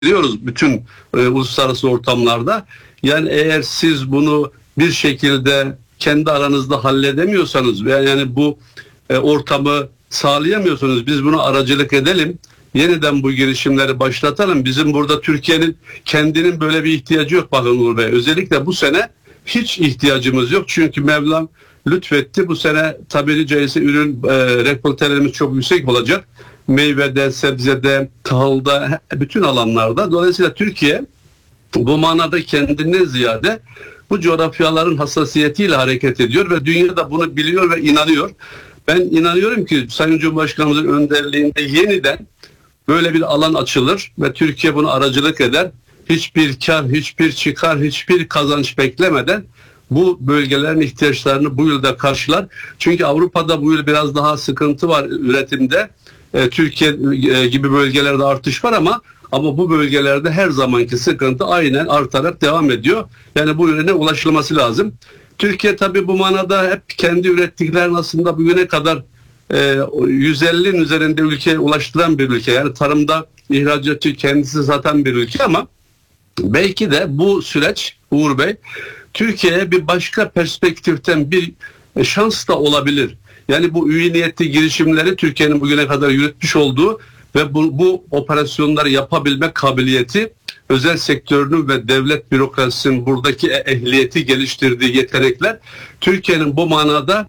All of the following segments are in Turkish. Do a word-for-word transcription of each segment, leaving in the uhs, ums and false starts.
biliyoruz bütün e, uluslararası ortamlarda. Yani eğer siz bunu bir şekilde kendi aranızda halledemiyorsanız veya yani bu e, ortamı sağlayamıyorsunuz, biz bunu aracılık edelim. Yeniden bu girişimleri başlatalım. Bizim burada Türkiye'nin kendinin böyle bir ihtiyacı yok bakın Uğur Bey. Özellikle bu sene hiç ihtiyacımız yok. Çünkü Mevlam lütfetti. Bu sene tabiri caizse ürün e, rekoltelerimiz çok yüksek olacak. Meyvede, sebzede, tahılda, bütün alanlarda. Dolayısıyla Türkiye bu manada kendinden ziyade bu coğrafyaların hassasiyetiyle hareket ediyor ve dünya da bunu biliyor ve inanıyor. Ben inanıyorum ki Sayın Cumhurbaşkanımızın önderliğinde yeniden böyle bir alan açılır ve Türkiye bunu aracılık eder. Hiçbir kar, hiçbir çıkar, hiçbir kazanç beklemeden bu bölgelerin ihtiyaçlarını bu yılda karşılar. Çünkü Avrupa'da bu yıl biraz daha sıkıntı var üretimde. E, Türkiye e, gibi bölgelerde artış var ama ama bu bölgelerde her zamanki sıkıntı aynen artarak devam ediyor. Yani bu ürüne ulaşılması lazım. Türkiye tabii bu manada hep kendi ürettiklerini aslında bugüne kadar e, yüz ellinin üzerinde ülkeye ulaştıran bir ülke. Yani tarımda ihracatçı kendisi satan bir ülke ama belki de bu süreç Uğur Bey Türkiye'ye bir başka perspektiften bir şans da olabilir. Yani bu iyi niyetli girişimleri Türkiye'nin bugüne kadar yürütmüş olduğu ve bu, bu operasyonları yapabilme kabiliyeti özel sektörünün ve devlet bürokrasisinin buradaki ehliyeti geliştirdiği yetenekler Türkiye'nin bu manada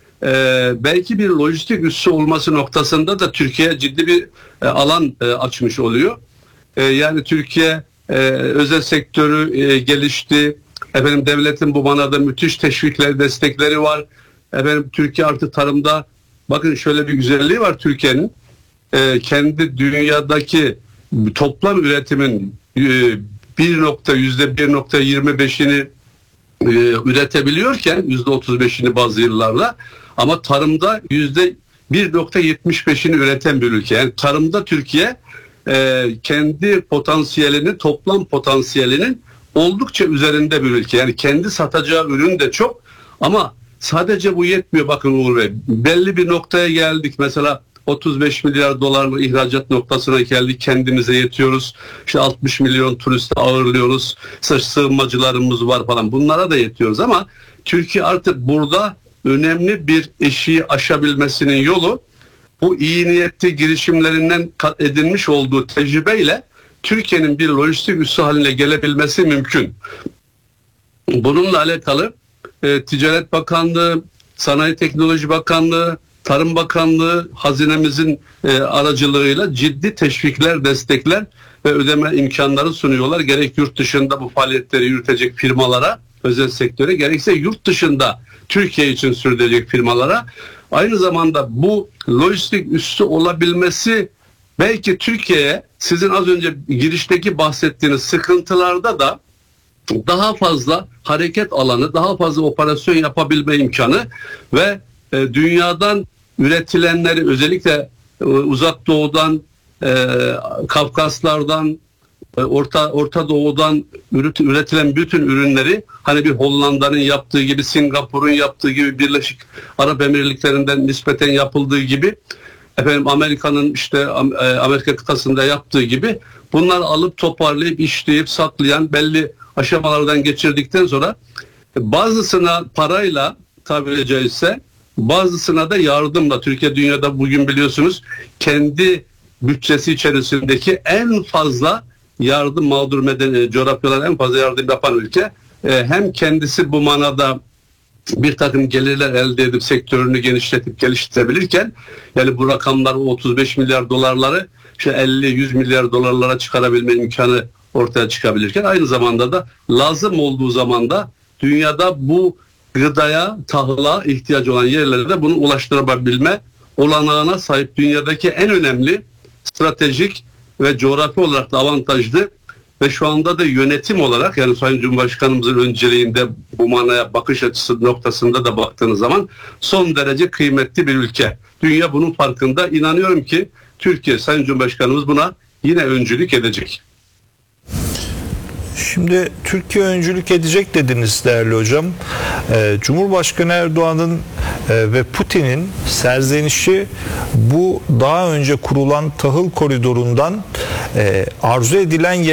e, belki bir lojistik üssü olması noktasında da Türkiye ciddi bir e, alan e, açmış oluyor. E, yani Türkiye e, özel sektörü e, gelişti. Efendim devletin bu manada müthiş teşvikleri, destekleri var. Efendim Türkiye artık tarımda bakın şöyle bir güzelliği var Türkiye'nin. E, kendi dünyadaki toplam üretimin e, bir nokta yüzde bir nokta yirmi beşini e, üretebiliyorken yüzde otuz beşini bazı yıllarla ama tarımda yüzde bir nokta yetmiş beşini üreten bir ülke. Yani tarımda Türkiye e, kendi potansiyelinin toplam potansiyelinin oldukça üzerinde bir ülke. Yani kendi satacağı ürün de çok ama sadece bu yetmiyor bakın Uğur Bey. Belli bir noktaya geldik. Mesela otuz beş milyar dolarlık ihracat noktasına geldik. Kendimize yetiyoruz. İşte altmış milyon turisti ağırlıyoruz. İşte sığınmacılarımız var falan. Bunlara da yetiyoruz ama Türkiye artık burada önemli bir eşiği aşabilmesinin yolu bu iyi niyetli girişimlerinden edinmiş olduğu tecrübeyle Türkiye'nin bir lojistik üssü haline gelebilmesi mümkün. Bununla alakalı e, Ticaret Bakanlığı, Sanayi Teknoloji Bakanlığı, Tarım Bakanlığı hazinemizin e, aracılığıyla ciddi teşvikler, destekler ve ödeme imkanları sunuyorlar. Gerek yurt dışında bu faaliyetleri yürütecek firmalara, özel sektöre, gerekse yurt dışında Türkiye için sürdürecek firmalara. Aynı zamanda bu lojistik üssü olabilmesi belki Türkiye'ye sizin az önce girişteki bahsettiğiniz sıkıntılarda da daha fazla hareket alanı, daha fazla operasyon yapabilme imkanı ve e, dünyadan üretilenleri özellikle e, Uzak Doğu'dan, e, Kafkaslardan, e, Orta Orta Doğu'dan üret, üretilen bütün ürünleri hani bir Hollanda'nın yaptığı gibi, Singapur'un yaptığı gibi, Birleşik Arap Emirlikleri'nden nispeten yapıldığı gibi, efendim Amerika'nın işte Amerika kıtasında yaptığı gibi bunları alıp toparlayıp işleyip saklayan belli aşamalardan geçirdikten sonra bazısına parayla tabiri caizse bazısına da yardımla Türkiye dünyada bugün biliyorsunuz kendi bütçesi içerisindeki en fazla yardım mağdur medeni coğrafyalara en fazla yardım yapan ülke. Hem kendisi bu manada bir takım gelirler elde edip sektörünü genişletip geliştirebilirken yani bu rakamlar otuz beş milyar dolarları işte elli yüz milyar dolarlara çıkarabilme imkanı ortaya çıkabilirken aynı zamanda da lazım olduğu zaman da dünyada bu gıdaya, tahıla ihtiyacı olan yerlere de bunu ulaştırabilme olanağına sahip dünyadaki en önemli stratejik ve coğrafi olarak da avantajlı ve şu anda da yönetim olarak yani Sayın Cumhurbaşkanımızın önceliğinde bu manaya bakış açısı noktasında da baktığınız zaman son derece kıymetli bir ülke. Dünya bunun farkında. İnanıyorum ki Türkiye Sayın Cumhurbaşkanımız buna yine öncülük edecek. Şimdi Türkiye öncülük edecek dediniz değerli hocam. Ee, Cumhurbaşkanı Erdoğan'ın e, ve Putin'in serzenişi bu daha önce kurulan tahıl koridorundan e, arzu edilen